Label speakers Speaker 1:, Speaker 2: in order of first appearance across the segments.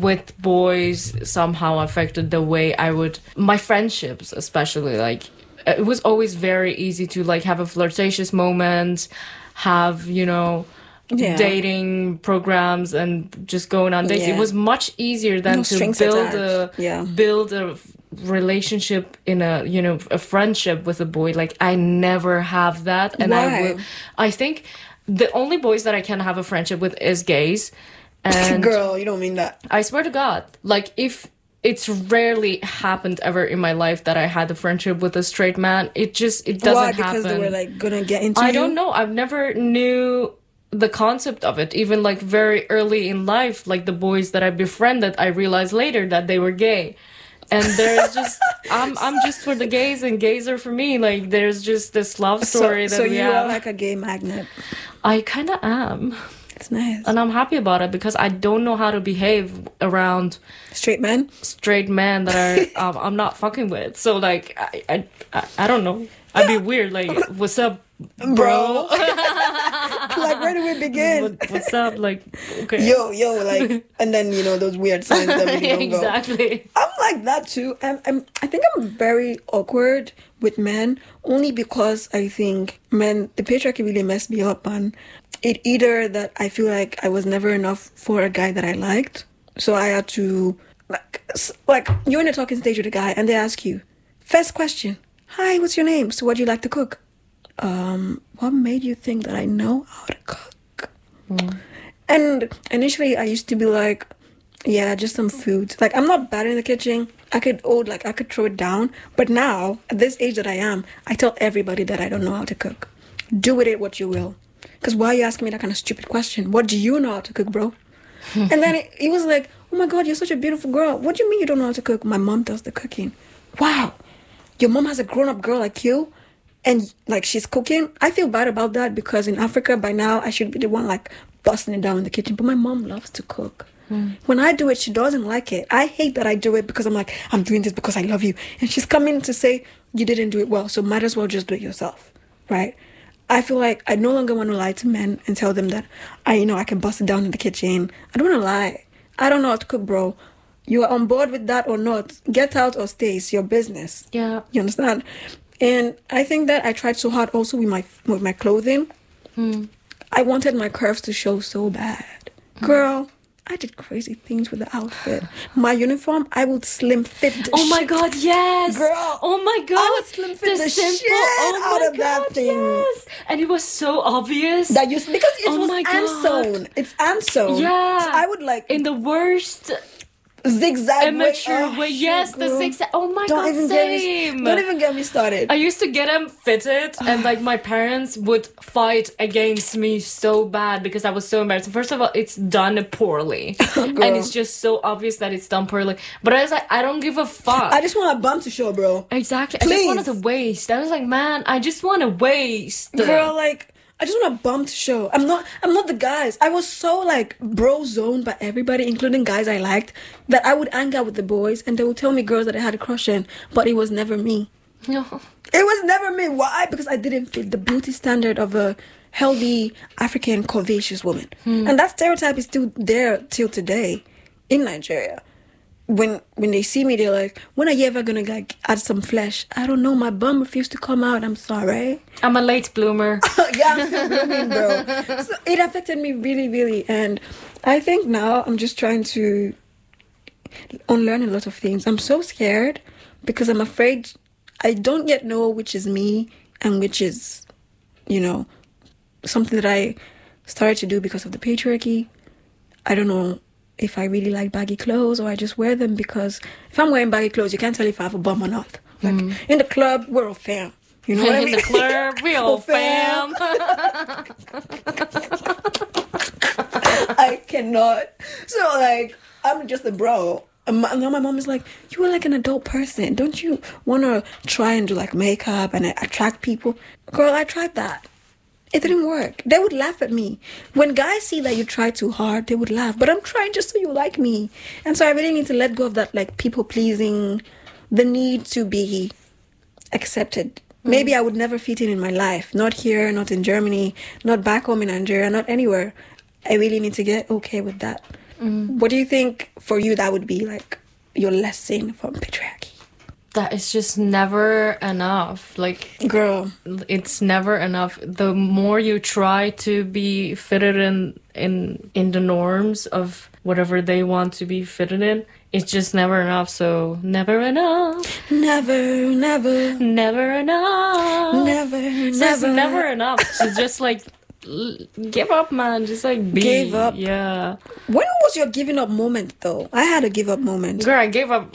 Speaker 1: with boys somehow affected the way my friendships, especially. Like, it was always very easy to like have a flirtatious moment, have, dating programs and just going on dates. It was much easier than to build a relationship in a friendship with a boy. Like, I never have that. And I think the only boys that I can have a friendship with is gays. And
Speaker 2: girl, you don't mean that.
Speaker 1: I swear to God. Like, if it's rarely happened ever in my life that I had a friendship with a straight man. It doesn't happen.
Speaker 2: Because they were like gonna get into
Speaker 1: I don't know. I've never knew the concept of it. Even like very early in life, like the boys that I befriended, I realized later that they were gay. And there's just I'm just for the gays and gays are for me. Like, there's just this love story that we have. So you
Speaker 2: are like a gay magnet.
Speaker 1: I kind of am.
Speaker 2: It's nice.
Speaker 1: And I'm happy about it because I don't know how to behave around
Speaker 2: straight men
Speaker 1: that are I'm not fucking with. So like I don't know. I'd be weird. Like, what's up, bro?
Speaker 2: Like, where do we begin?
Speaker 1: What's up? Like, okay.
Speaker 2: Yo, like, and then those weird signs that we don't go.
Speaker 1: Exactly.
Speaker 2: I'm like that too. I think I'm very awkward with men only because I think men, the patriarchy really messed me up, and it either that I feel like I was never enough for a guy that I liked, so I had to like you're in a talking stage with a guy and they ask you, first question, hi, what's your name? So what do you like to cook? What made you think that I know how to cook? And initially I used to be like, yeah, just some food. Like, I'm not bad in the kitchen. I could throw it down. But now, at this age that I am, I tell everybody that I don't know how to cook. Do with it what you will. Because why are you asking me that kind of stupid question? What do you know how to cook, bro? And then he was like, oh my God, you're such a beautiful girl. What do you mean you don't know how to cook? My mom does the cooking. Wow. Your mom has a grown-up girl like you? And like, she's cooking? I feel bad about that because in Africa by now, I should be the one like busting it down in the kitchen. But my mom loves to cook. When I do it, she doesn't like it. I hate that I do it because I'm like, I'm doing this because I love you. And she's coming to say, you didn't do it well, so might as well just do it yourself, right? I feel like I no longer want to lie to men and tell them that I can bust it down in the kitchen. I don't want to lie. I don't know how to cook, bro. You are on board with that or not. Get out or stay. It's your business.
Speaker 1: Yeah.
Speaker 2: You understand? And I think that I tried so hard also with my clothing. I wanted my curves to show so bad. Girl, I did crazy things with the outfit. My uniform, I would slim fit the
Speaker 1: Oh my God, yes!
Speaker 2: Girl!
Speaker 1: Oh my God!
Speaker 2: I would slim fit the shit out of that thing.
Speaker 1: Yes! And it was so obvious.
Speaker 2: Because it was Ansewn. It's Ansewn.
Speaker 1: Yeah.
Speaker 2: So I would like...
Speaker 1: In the worst...
Speaker 2: zigzag
Speaker 1: immature way.
Speaker 2: Shit,
Speaker 1: yes,
Speaker 2: girl.
Speaker 1: The zigzag. Oh my God, same.
Speaker 2: Don't even get me started.
Speaker 1: I used to get them fitted and like my parents would fight against me so bad because I was so embarrassed. First of all, it's done poorly. And it's just so obvious that it's done poorly. But I was like, I don't give a fuck.
Speaker 2: I just want a bum to show, bro.
Speaker 1: Exactly.
Speaker 2: Please.
Speaker 1: I just wanted to waste. I was like, man, I just want to waste.
Speaker 2: Girl, like... I just want a bum to show. I'm not the guys. I was so like bro zoned by everybody, including guys I liked, that I would hang out with the boys and they would tell me girls that I had a crush on, but it was never me.
Speaker 1: No.
Speaker 2: It was never me. Why? Because I didn't fit the beauty standard of a healthy African curvaceous woman. And that stereotype is still there till today in Nigeria. When they see me, they're like, when are you ever gonna like add some flesh? I don't know, my bum refused to come out. I'm sorry.
Speaker 1: I'm a late bloomer.
Speaker 2: Yeah, I'm still blooming, bro. So it affected me really, really. And I think now I'm just trying to unlearn a lot of things. I'm so scared because I'm afraid I don't yet know which is me and which is, something that I started to do because of the patriarchy. I don't know if I really like baggy clothes or I just wear them because if I'm wearing baggy clothes, you can't tell if I have a bum or not. Like, in the club, we're all fam. You know what I mean?
Speaker 1: In the club, we all fam.
Speaker 2: I cannot. So, like, I'm just a bro. And now my mom is like, you are like an adult person. Don't you want to try and do, like, makeup and attract people? Girl, I tried that. It didn't work. They would laugh at me. When guys see that you try too hard, they would laugh. But I'm trying just so you like me. And so I really need to let go of that, like, people-pleasing, the need to be accepted. Maybe I would never fit in my life. Not here, not in Germany, not back home in Nigeria, not anywhere. I really need to get okay with that. What do you think for you that would be like your lesson from patriarchy?
Speaker 1: That is just never enough. Like,
Speaker 2: girl,
Speaker 1: it's never enough. The more you try to be fitted in the norms of whatever they want to be fitted in, it's just never enough. So never enough.
Speaker 2: Never, never.
Speaker 1: Never enough.
Speaker 2: Never,
Speaker 1: so
Speaker 2: never.
Speaker 1: It's never enough. So just like give up, man. Just like be.
Speaker 2: Give up.
Speaker 1: Yeah.
Speaker 2: When was your giving up moment, though? I had a give up moment.
Speaker 1: Girl, I gave up.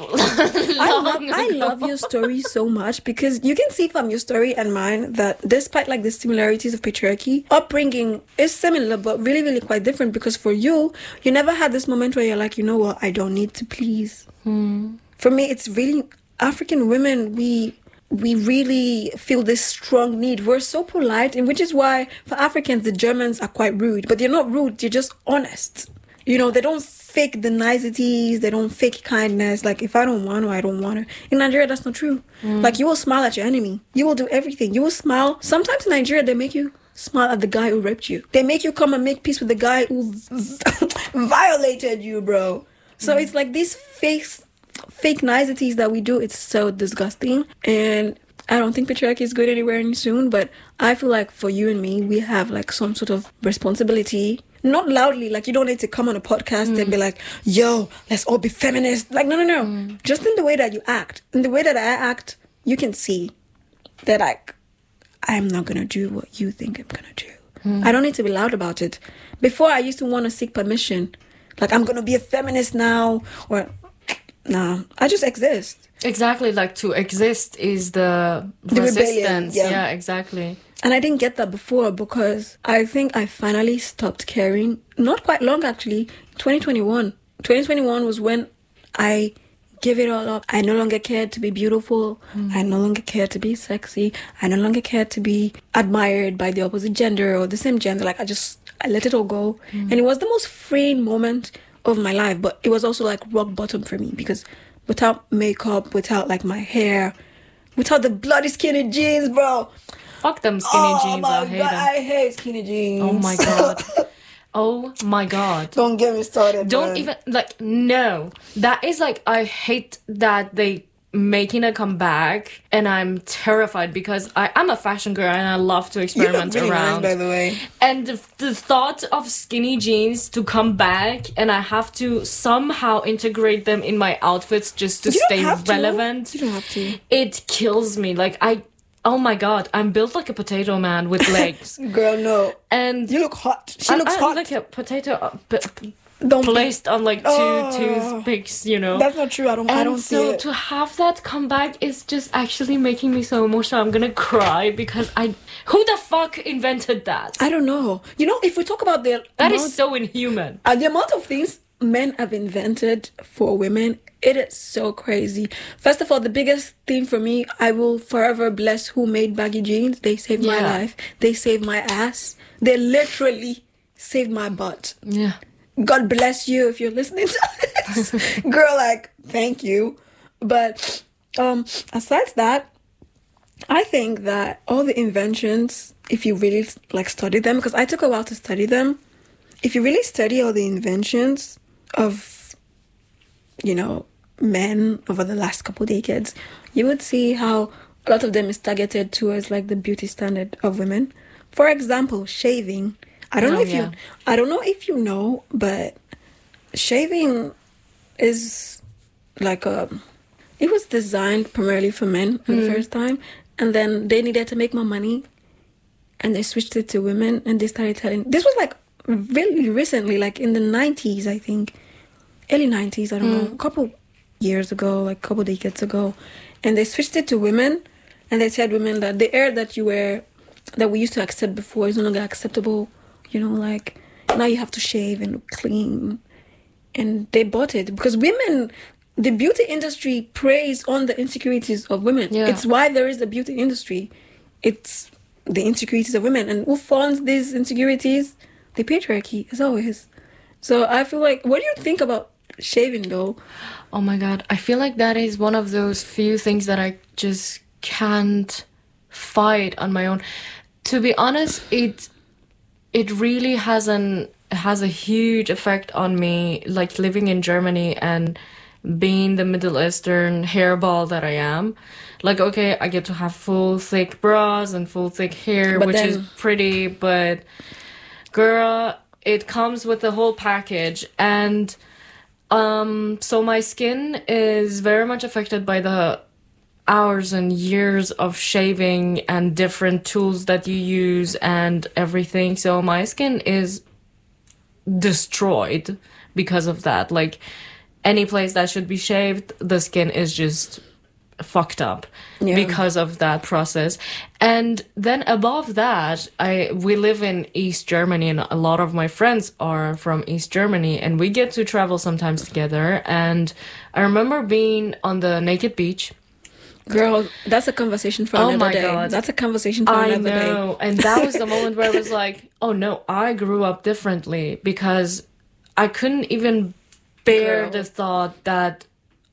Speaker 2: I love your story so much because you can see from your story and mine that despite like the similarities of patriarchy, upbringing is similar but really, really quite different. Because for you never had this moment where you're like, you know what, I don't need to please. For me, it's really African women. We really feel this strong need. We're so polite, and which is why for Africans, the Germans are quite rude. But they're not rude, they're just honest. You know, they don't fake the niceties, they don't fake kindness. Like, if I don't want her, I don't want her. In Nigeria, that's not true. Like, you will smile at your enemy. You will do everything. You will smile. Sometimes in Nigeria, they make you smile at the guy who raped you. They make you come and make peace with the guy who violated you, bro. So it's like these fake niceties that we do. It's so disgusting, and I don't think patriarchy is going anywhere any soon. But I feel like for you and me, we have like some sort of responsibility. Not loudly, like you don't need to come on a podcast and be like, yo, let's all be feminists. Like, no. Just in the way that you act. In the way that I act, you can see that like I'm not gonna do what you think I'm gonna do. I don't need to be loud about it. Before, I used to want to seek permission. Like, I'm gonna be a feminist now, or nah, I just exist.
Speaker 1: Exactly, like to exist is the resistance. Yeah, exactly.
Speaker 2: And I didn't get that before because I think I finally stopped caring. Not quite long, actually. 2021. 2021 was when I gave it all up. I no longer cared to be beautiful. I no longer cared to be sexy. I no longer cared to be admired by the opposite gender or the same gender. Like, I let it all go. And it was the most freeing moment of my life. But it was also like rock bottom for me because without makeup, without like my hair, without the bloody skinny jeans, bro.
Speaker 1: Fuck them skinny jeans.
Speaker 2: I hate them. I hate skinny jeans.
Speaker 1: Oh my god. Oh my god.
Speaker 2: Don't get me started.
Speaker 1: Don't even like, no. That is like, I hate that they making a comeback, and I'm terrified because I'm a fashion girl and I love to experiment
Speaker 2: really
Speaker 1: around.
Speaker 2: Nice, by the way.
Speaker 1: And the thought of skinny jeans to come back and I have to somehow integrate them in my outfits just to stay relevant.
Speaker 2: You don't have to.
Speaker 1: It kills me. Like, oh my god, I'm built like a potato man with legs.
Speaker 2: Girl, no.
Speaker 1: And
Speaker 2: you look hot. She looks hot.
Speaker 1: Like a potato placed on like two toothpicks, you know.
Speaker 2: That's not true. I don't see it.
Speaker 1: So to have that come back is just actually making me so emotional. I'm gonna cry because who the fuck invented that?
Speaker 2: I don't know. You know, if we talk about
Speaker 1: that is so inhuman.
Speaker 2: The amount of things men have invented for women, it is so crazy. First of all, the biggest thing for me, I will forever bless who made baggy jeans. They saved my life. They saved my ass. They literally saved my butt.
Speaker 1: Yeah.
Speaker 2: God bless you if you're listening to this. Girl, like, thank you. But aside that, I think that all the inventions, if you really like study them, because I took a while to study them, if you really study all the inventions of, you know, men over the last couple decades, you would see how a lot of them is targeted towards like the beauty standard of women. For example, shaving. I don't know if you know, but shaving is like it was designed primarily for men for the first time, and then they needed to make more money, and they switched it to women, and they started telling. This was like really recently, like in the 90s, I think, early 90s. I don't know, a couple years ago, like a couple decades ago, and they switched it to women, and they said women that the hair that you wear, that we used to accept before, is no longer acceptable. You know, like, now you have to shave and look clean. And they bought it. Because women, the beauty industry preys on the insecurities of women. Yeah. It's why there is a beauty industry. It's the insecurities of women. And who funds these insecurities? The patriarchy, as always. So I feel like, what do you think about shaving, though?
Speaker 1: Oh my god. I feel like that is one of those few things that I just can't fight on my own. To be honest, it really has an has a huge effect on me, like living in Germany and being the Middle Eastern hairball that I am. Like, okay, I get to have full thick bras and full thick hair, which is pretty, but girl, it comes with the whole package. And so my skin is very much affected by the hours and years of shaving and different tools that you use and everything. So my skin is destroyed because of that. Like, any place that should be shaved, the skin is just fucked up because of that process. And then above that, we live in East Germany, and a lot of my friends are from East Germany, and we get to travel sometimes together. And I remember being on the naked beach.
Speaker 2: Girl, that's a conversation for another day. God. That's a conversation for another day. I know.
Speaker 1: And that was the moment where I was like, oh no, I grew up differently, because I couldn't even bear the thought that,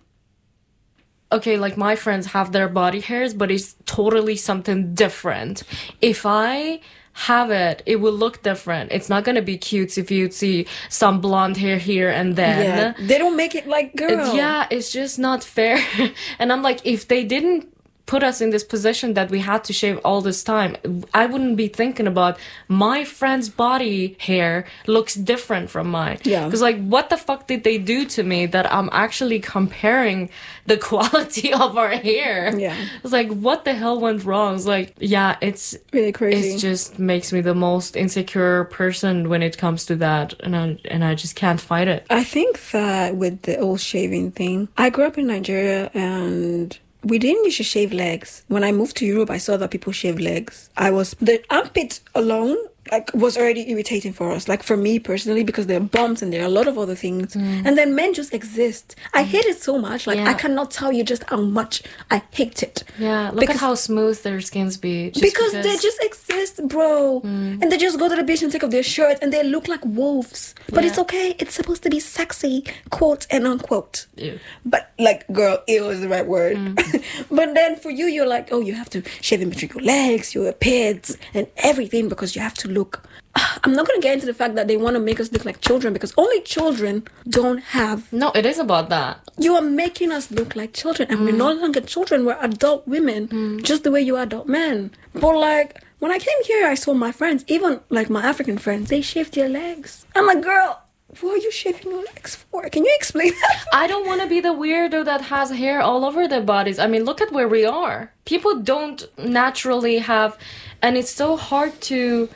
Speaker 1: okay, like my friends have their body hairs, but it's totally something different. If I have it, it will look different. It's not going to be cute if you see some blonde hair here and then.
Speaker 2: Yeah, they don't make it like, girl.
Speaker 1: It's just not fair. And I'm like, if they didn't put us in this position that we had to shave all this time, I wouldn't be thinking about my friend's body hair looks different from mine.
Speaker 2: Yeah.
Speaker 1: Because like, what the fuck did they do to me that I'm actually comparing the quality of our hair?
Speaker 2: Yeah.
Speaker 1: It's like, what the hell went wrong? It's like, yeah, it's
Speaker 2: really crazy.
Speaker 1: It just makes me the most insecure person when it comes to that. And I just can't fight it.
Speaker 2: I think that with the whole shaving thing, I grew up in Nigeria and we didn't used to shave legs. When I moved to Europe, I saw that people shave legs. The armpit alone, like, was already irritating for us. Like, for me personally, because there are bumps and there are a lot of other things. And then men just exist. I hate it so much. Like, I cannot tell you just how much I hate it.
Speaker 1: Yeah, look at how smooth their skins be.
Speaker 2: Because they just exist, bro. And they just go to the beach and take off their shirts and they look like wolves. But it's okay. It's supposed to be sexy, quote and unquote.
Speaker 1: Ew.
Speaker 2: But, like, girl, ew is the right word. But then for you, you're like, oh, you have to shave in between your legs, your pits, and everything, because you have to look. I'm not going to get into the fact that they want to make us look like children, because only children don't have.
Speaker 1: No, it is about that.
Speaker 2: You are making us look like children, and we're no longer children. We're adult women, just the way you are adult men. But like, when I came here, I saw my friends, even like my African friends, they shaved their legs. I'm like, girl, what are you shaving your legs for? Can you explain that?
Speaker 1: I don't want to be the weirdo that has hair all over their bodies. I mean, look at where we are. People don't naturally have, and it's so hard to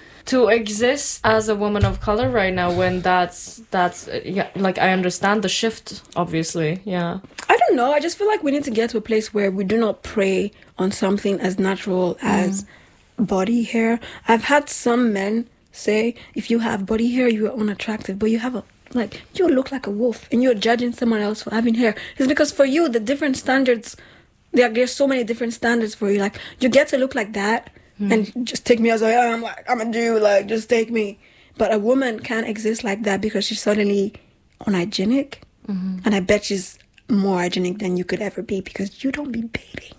Speaker 1: exist as a woman of color right now when that's like, I understand the shift, obviously. I
Speaker 2: don't know, I just feel like we need to get to a place where we do not prey on something as natural as body hair. I've had some men say, if you have body hair, you are unattractive, but you have you look like a wolf, and you're judging someone else for having hair. It's because for you, the different standards, there's so many different standards for you. Like, you get to look like that, and just take me as I am. Like, I'm a Jew. Like, just take me. But a woman can't exist like that because she's suddenly unhygienic. And I bet she's more hygienic than you could ever be, because you don't be bathing.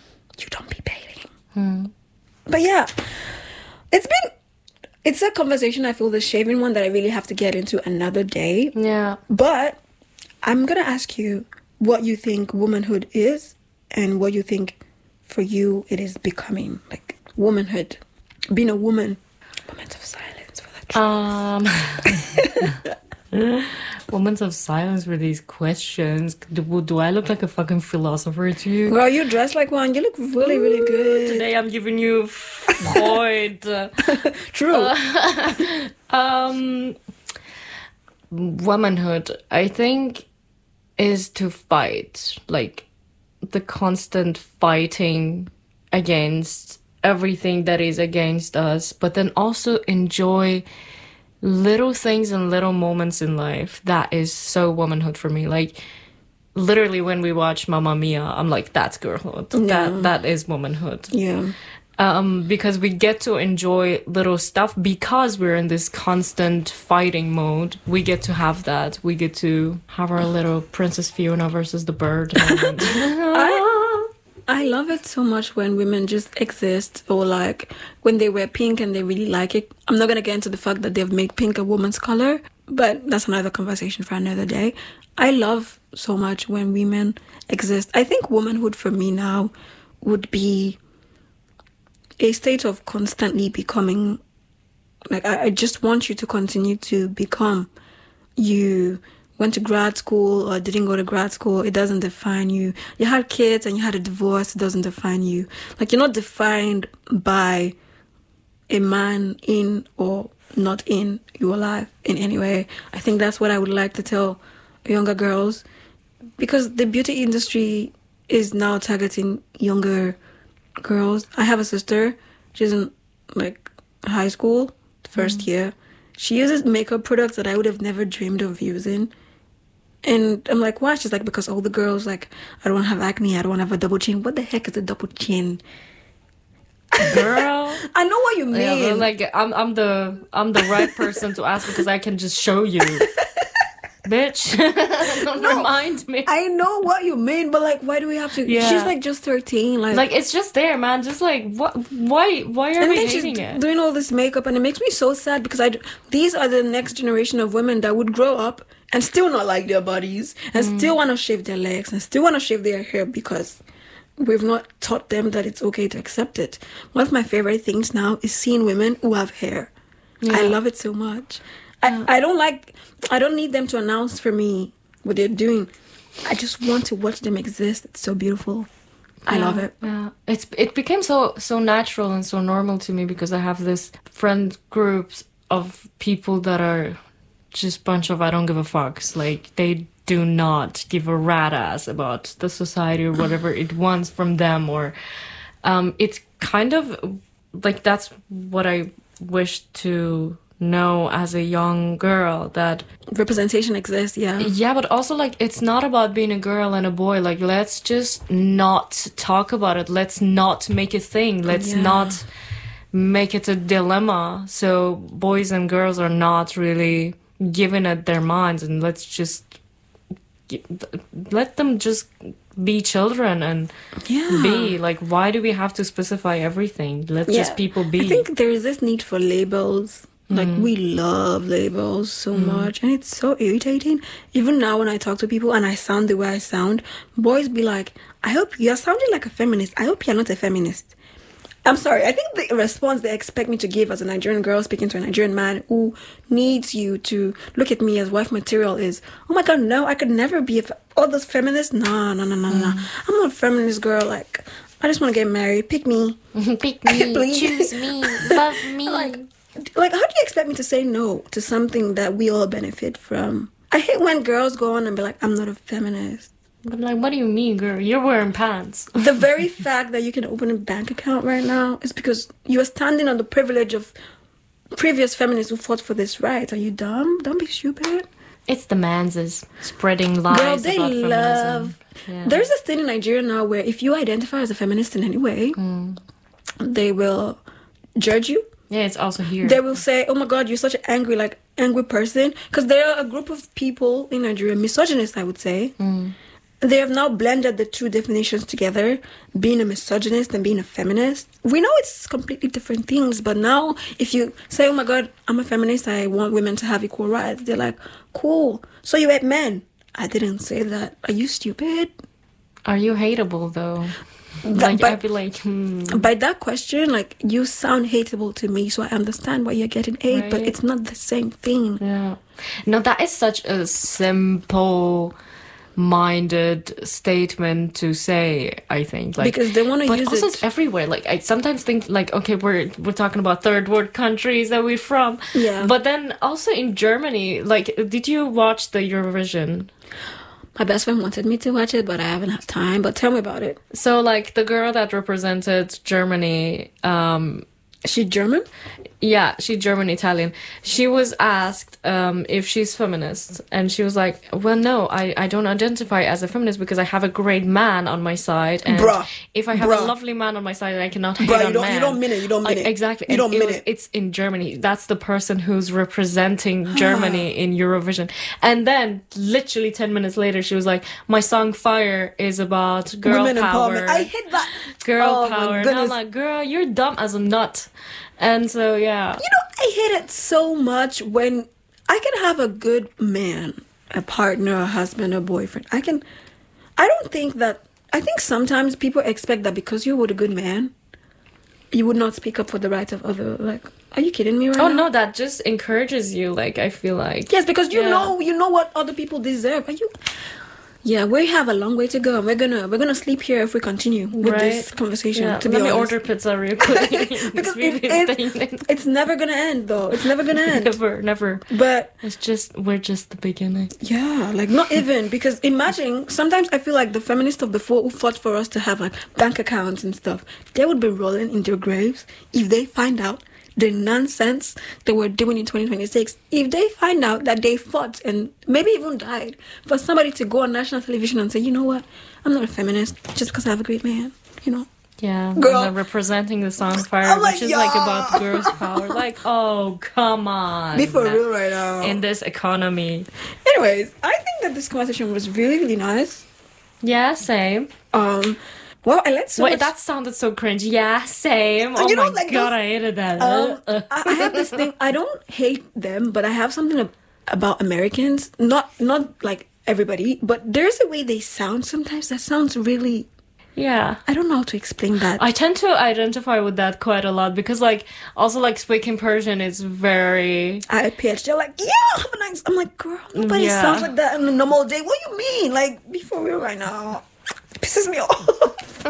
Speaker 2: But yeah, it's a conversation, I feel, the shaving one, that I really have to get into another day.
Speaker 1: Yeah.
Speaker 2: But I'm going to ask you what you think womanhood is and what you think for you it is becoming. Like, womanhood, being a woman. Moments of silence for that.
Speaker 1: Moments of silence for these questions. Do I look like a fucking philosopher to you?
Speaker 2: Girl, you dress like one. You look really, really good.
Speaker 1: Today I'm giving you Freud.
Speaker 2: True.
Speaker 1: Womanhood, I think, is to fight. Like, the constant fighting against everything that is against us, but then also enjoy little things and little moments in life. That is so womanhood for me. Like, literally when we watch Mamma Mia, I'm like, that's girlhood. That is womanhood.
Speaker 2: Yeah.
Speaker 1: Because we get to enjoy little stuff because we're in this constant fighting mode. We get to have that. We get to have our little Princess Fiona versus the bird moment.
Speaker 2: I love it so much when women just exist, or like when they wear pink and they really like it. I'm not going to get into the fact that they've made pink a woman's color, but that's another conversation for another day. I love so much when women exist. I think womanhood for me now would be a state of constantly becoming. Like, I just want you to continue to become. You went to grad school or didn't go to grad school, it doesn't define you. You had kids and you had a divorce, it doesn't define you. Like, you're not defined by a man in or not in your life in any way. I think that's what I would like to tell younger girls, because the beauty industry is now targeting younger girls. I have a sister, she's in like high school, first year. She uses makeup products that I would have never dreamed of using. And I'm like, why? She's like, because all the girls, like, I don't want to have acne, I don't want to have a double chin. What the heck is a double chin?
Speaker 1: Girl,
Speaker 2: I know what you mean.
Speaker 1: Yeah, but like, I'm the right person to ask, because I can just show you. Bitch, don't remind me.
Speaker 2: I know what you mean, but like, why do we have to? Yeah. She's like just 13.
Speaker 1: Like it's just there, man. Just like, what? Why are we hating it?
Speaker 2: Doing all this makeup, and it makes me so sad, because these are the next generation of women that would grow up and still not like their bodies, and still want to shave their legs, and still want to shave their hair, because we've not taught them that it's okay to accept it. One of my favorite things now is seeing women who have hair. Yeah. I love it so much. I don't need them to announce for me what they're doing. I just want to watch them exist. It's so beautiful. I love it.
Speaker 1: Yeah, it became so natural and so normal to me, because I have this friend groups of people that are just bunch of I don't give a fucks. Like, they do not give a rat ass about the society or whatever it wants from them, or it's kind of like, that's what I wish to know as a young girl, that
Speaker 2: representation exists.
Speaker 1: Yeah, but also, like, it's not about being a girl and a boy. Like, let's just not talk about it. Let's not make a thing. Let's not make it a dilemma, so boys and girls are not really given at their minds, and let's just let them just be children and be like, why do we have to specify everything? Let's just people be.
Speaker 2: I think there is this need for labels. Like, we love labels so much, and it's so irritating. Even now when I talk to people and I sound the way I sound, boys be like, I hope you're sounding like a feminist. I hope you're not a feminist. I'm sorry. I think the response they expect me to give as a Nigerian girl speaking to a Nigerian man who needs you to look at me as wife material is, oh my God, no, I could never be all those feminists. No. I'm not a feminist girl. Like, I just want to get married. Pick me.
Speaker 1: Pick me. Please. Choose me. Love me.
Speaker 2: Like, how do you expect me to say no to something that we all benefit from? I hate when girls go on and be like, I'm not a feminist.
Speaker 1: I'm like, what do you mean, girl? You're wearing pants.
Speaker 2: The very fact that you can open a bank account right now is because you are standing on the privilege of previous feminists who fought for this right. Are you dumb? Don't be stupid.
Speaker 1: It's the manses spreading lies
Speaker 2: Girl, they
Speaker 1: about
Speaker 2: love.
Speaker 1: Yeah.
Speaker 2: There's this thing in Nigeria now where if you identify as a feminist in any way, they will judge you.
Speaker 1: Yeah, it's also here.
Speaker 2: They will say, oh my God, you're such an angry person. Because there are a group of people in Nigeria, misogynists, I would say. They have now blended the two definitions together, being a misogynist and being a feminist. We know it's completely different things, but now if you say, oh my God, I'm a feminist, I want women to have equal rights, they're like, cool. So you hate men. I didn't say that. Are you stupid?
Speaker 1: Are you hateable, though? Like, I'd be like,
Speaker 2: By that question, like, you sound hateable to me, so I understand why you're getting hate, right? But it's not the same thing.
Speaker 1: Yeah. No, that is such a simple minded statement to say, I think. Like,
Speaker 2: because they want to use it.
Speaker 1: But also it's everywhere. Like, I sometimes think, like, okay, we're talking about third world countries that we're from.
Speaker 2: Yeah.
Speaker 1: But then also in Germany, like, did you watch the Eurovision?
Speaker 2: My best friend wanted me to watch it, but I haven't had time. But tell me about it.
Speaker 1: So, like, the girl that represented Germany
Speaker 2: Is she German?
Speaker 1: Yeah, she's German Italian. She was asked if she's feminist, and she was like, well, no, I don't identify as a feminist because I have a great man on my side, and if I have a lovely man on my side, I cannot hate on men.
Speaker 2: You don't mean it.
Speaker 1: Exactly.
Speaker 2: You don't mean it.
Speaker 1: It's in Germany. That's the person who's representing Germany in Eurovision. And then literally 10 minutes later, she was like, my song Fire is about girl
Speaker 2: women
Speaker 1: power.
Speaker 2: Empowerment. I hate that.
Speaker 1: Girl power. And I'm like, girl, you're dumb as a nut. And so, yeah.
Speaker 2: You know, I hate it so much when I can have a good man, a partner, a husband, a boyfriend. I think sometimes people expect that because you're with a good man, you would not speak up for the rights of other, like, are you kidding me right now?
Speaker 1: Oh, no, that just encourages you, like, I feel like.
Speaker 2: Yes, because you know what other people deserve. Yeah, we have a long way to go. We're gonna sleep here if we continue with this conversation.
Speaker 1: Yeah.
Speaker 2: To be honest,
Speaker 1: let me order pizza real quick.
Speaker 2: Because it's never gonna end, though. It's never gonna end.
Speaker 1: Never.
Speaker 2: But
Speaker 1: we're just the beginning.
Speaker 2: Yeah, like not even, because imagine, sometimes I feel like the feminists of before who fought for us to have like bank accounts and stuff, they would be rolling in their graves if they find out the nonsense they were doing in 2026. If they find out that they fought and maybe even died for somebody to go on national television and say, you know what, I'm not a feminist just because I have a great man, you know.
Speaker 1: Yeah,
Speaker 2: girl,
Speaker 1: and representing the song Fire, which is like about girls' power. Like, oh, come on.
Speaker 2: Be for real right now.
Speaker 1: In this economy.
Speaker 2: Anyways, I think that this conversation was really, really nice.
Speaker 1: Yeah, same.
Speaker 2: Well, I let
Speaker 1: Wait, that sounded so cringe. Yeah, same. Oh my god, I hated that.
Speaker 2: I have this thing. I don't hate them, but I have something about Americans. Not like everybody, but there's a way they sound sometimes that sounds really...
Speaker 1: Yeah.
Speaker 2: I don't know how to explain that.
Speaker 1: I tend to identify with that quite a lot because, like, also, like, speaking Persian is very...
Speaker 2: I PhD, they're like, yeah, have a nice... I'm like, girl, nobody sounds like that on a normal day. What do you mean? Like, be for real right now. It pisses me off.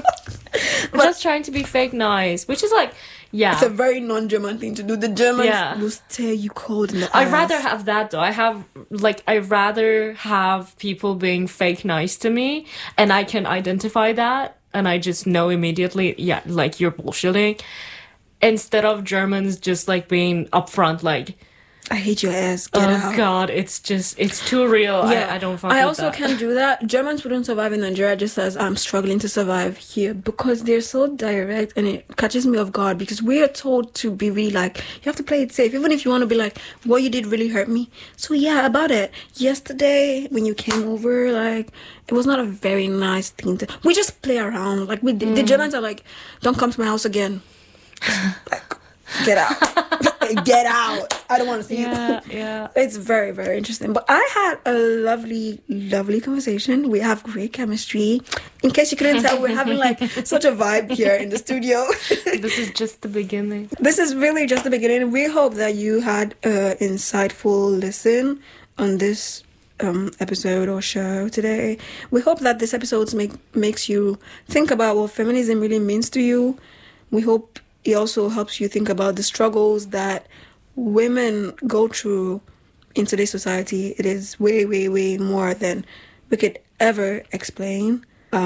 Speaker 1: I'm just trying to be fake nice, which is like, yeah.
Speaker 2: It's a very non-German thing to do. The Germans will stare you cold in the eyes.
Speaker 1: I'd rather have that, though. I'd rather have people being fake nice to me, and I can identify that, and I just know immediately, yeah, like, you're bullshitting, instead of Germans just, like, being upfront, like...
Speaker 2: I hate your ass. Get out.
Speaker 1: Oh God, it's too real. Yeah. I don't fuck with that.
Speaker 2: I also can't do that. Germans wouldn't survive in Nigeria just as I'm struggling to survive here because they're so direct and it catches me off guard because we are told to be really like, you have to play it safe. Even if you want to be like, what you did really hurt me. So yeah, about it. Yesterday when you came over, like, it was not a very nice thing to... We just play around. Like, the Germans are like, don't come to my house again. Like, get out. Get out. I don't want to see you.
Speaker 1: Yeah.
Speaker 2: It's very, very interesting. But I had a lovely, lovely conversation. We have great chemistry. In case you couldn't tell, we're having like such a vibe here in the studio.
Speaker 1: This is just the beginning.
Speaker 2: This is really just the beginning. We hope that you had an insightful listen on this episode or show today. We hope that this episode makes you think about what feminism really means to you. We hope it also helps you think about the struggles that women go through in today's society. It is way, way, way more than we could ever explain.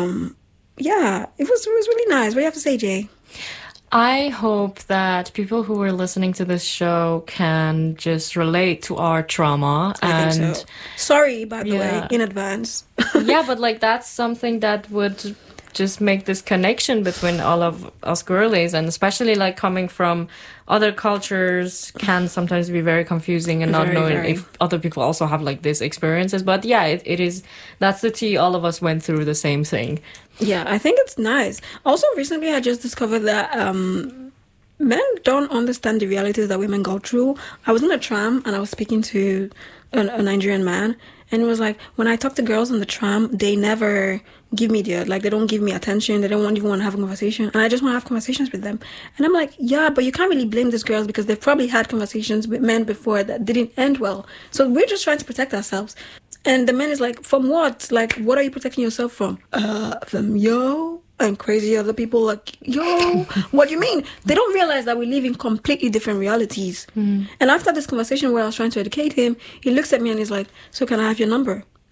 Speaker 2: Yeah, it was really nice. What do you have to say, Jay?
Speaker 1: I hope that people who are listening to this show can just relate to our trauma.
Speaker 2: I think so. Sorry, by the way, in advance.
Speaker 1: Yeah, but like that's something that would just make this connection between all of us girlies, and especially like coming from other cultures can sometimes be very confusing and not knowing if other people also have like these experiences. But yeah, it is, that's the tea. All of us went through the same thing. Yeah, I think it's nice. Also, recently I just discovered that men don't understand the realities that women go through. I was in a tram and I was speaking to a Nigerian man, and it was like, when I talk to girls on the tram, they never give me they don't give me attention. They don't even want to have a conversation. And I just want to have conversations with them. And I'm like, yeah, but you can't really blame these girls because they've probably had conversations with men before that didn't end well. So we're just trying to protect ourselves. And the man is like, from what? Like, what are you protecting yourself from? From yo and crazy other people. Like, yo, what do you mean? They don't realize that we live in completely different realities. And after this conversation where I was trying to educate him, he looks at me and he's like, so can I have your number?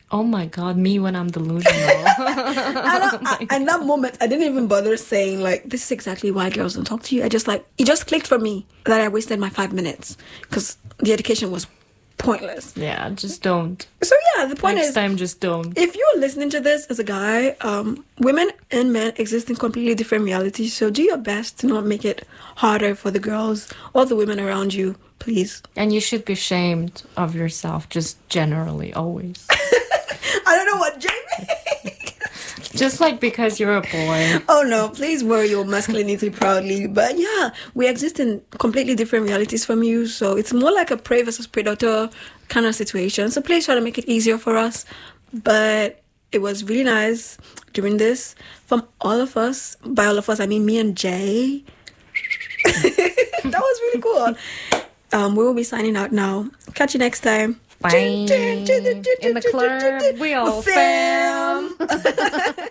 Speaker 1: Oh my God, me when I'm delusional.
Speaker 2: In that moment, I didn't even bother saying, like, this is exactly why girls don't talk to you. I just, like, it just clicked for me that I wasted my 5 minutes because the education was pointless.
Speaker 1: Yeah, just don't.
Speaker 2: So, yeah, the point
Speaker 1: Next time, just don't.
Speaker 2: If you're listening to this as a guy, women and men exist in completely different realities. So do your best to not make it harder for the girls or the women around you, please.
Speaker 1: And you should be ashamed of yourself, just generally, always.
Speaker 2: I don't know what Jamie.
Speaker 1: Just like because you're a boy.
Speaker 2: Oh no, please wear your masculinity proudly. But yeah, we exist in completely different realities from you. So it's more like a prey versus predator kind of situation. So please try to make it easier for us. But it was really nice doing this from all of us. By all of us, I mean me and Jay. That was really cool. We will be signing out now. Catch you next time.
Speaker 1: Bye. In the club, we all fam.